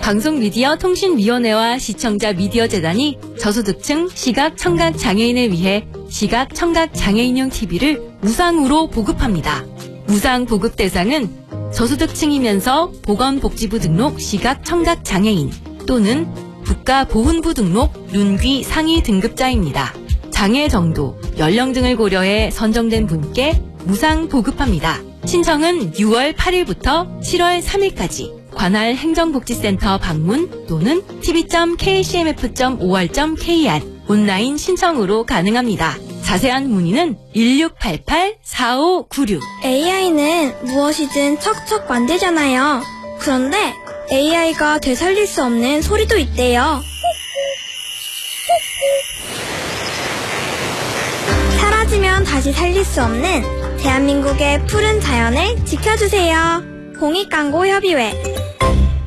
방송미디어통신위원회와 시청자 미디어재단이 저소득층 시각청각장애인을 위해 시각청각장애인용 TV를 무상으로 보급합니다. 무상 보급 대상은 저소득층이면서 보건복지부 등록 시각청각장애인 또는 국가보훈부 등록 눈귀 상위 등급자입니다. 장애 정도, 연령 등을 고려해 선정된 분께 무상 보급합니다. 신청은 6월 8일부터 7월 3일까지 관할 행정복지센터 방문 또는 tv.kcmf.or.kr 온라인 신청으로 가능합니다. 자세한 문의는 1688-4596. AI는 무엇이든 척척 만들잖아요. 그런데 AI가 되살릴 수 없는 소리도 있대요. 사라지면 다시 살릴 수 없는 대한민국의 푸른 자연을 지켜주세요. 공익광고협의회